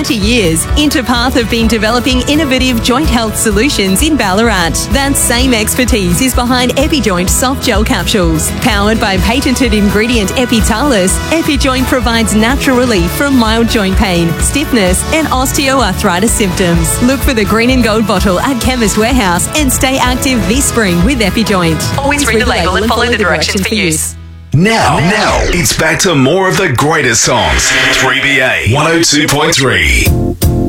20 years, Interpath have been developing innovative joint health solutions in Ballarat. That same expertise is behind EpiJoint soft gel capsules. Powered by patented ingredient Epitalus, EpiJoint provides natural relief from mild joint pain, stiffness and osteoarthritis symptoms. Look for the green and gold bottle at Chemist Warehouse and stay active this spring with EpiJoint. Always read the label and follow the directions for use. Now, it's back to more of the greatest songs. 3BA 102.3.